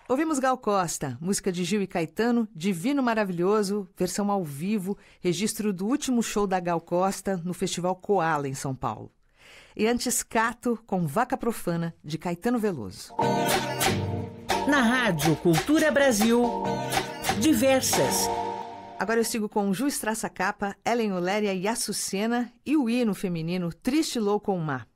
Ouvimos Gal Costa, música de Gil e Caetano, Divino Maravilhoso, versão ao vivo, registro do último show da Gal Costa no Festival Koala, em São Paulo. E antes, Cato, com Vaca Profana, de Caetano Veloso. Na Rádio Cultura Brasil, Diversas. Agora eu sigo com Ju Straça Capa, Ellen Oléria e Açucena e o hino feminino Triste Louco Má.